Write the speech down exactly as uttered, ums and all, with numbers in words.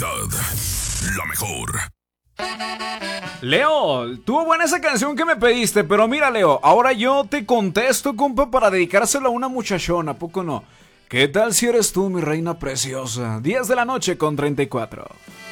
calidad, la mejor. Leo, tuvo buena esa canción que me pediste, pero mira, Leo, ahora yo te contesto, compa, para dedicárselo a una muchachona, ¿a poco no? ¿Qué tal si eres tú, mi reina preciosa? diez de la noche con treinta y cuatro.